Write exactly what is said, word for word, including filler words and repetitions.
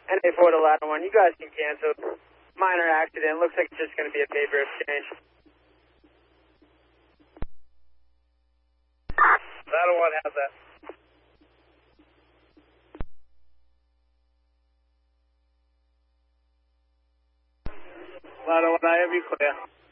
N A four to ladder one, you guys can cancel. Minor accident, looks like it's just going to be a paper exchange. Ladder one has that. Ladder one, I have you clear.